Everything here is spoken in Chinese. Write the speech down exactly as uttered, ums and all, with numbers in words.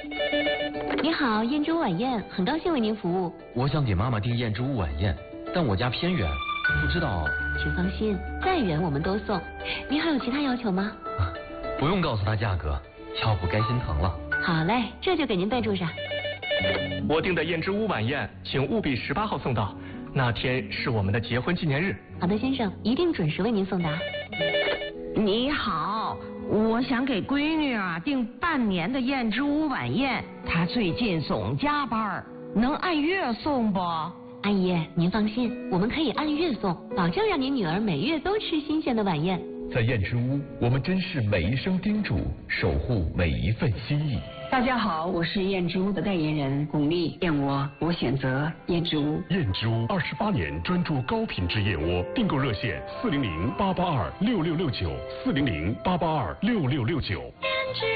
你好，燕之屋晚宴，很高兴为您服务。 我想给妈妈订燕之屋晚宴，但我家偏远，不知道。 请放心，再远我们都送。您还有其他要求吗？ 啊，不用告诉她价格，要不该心疼了。 好嘞，这就给您备注上。 我订的燕之屋晚宴，请务必十八号送到，那天是我们的结婚纪念日。 好的，先生，一定准时为您送达。 你好，我想给闺女啊订半年的燕之屋晚宴，她最近总加班，能按月送不？ 阿姨，您放心，我们可以按月送，保证让您女儿每月都吃新鲜的晚宴。 在燕之屋，我们珍视每一声叮嘱，守护每一份心意。 大家好，我是燕之屋的代言人巩俐，燕窝我选择燕之屋。 燕之屋二十八年专注高品质燕窝，订购热线四零零八八二六六六九四零零八八二六六六九。燕之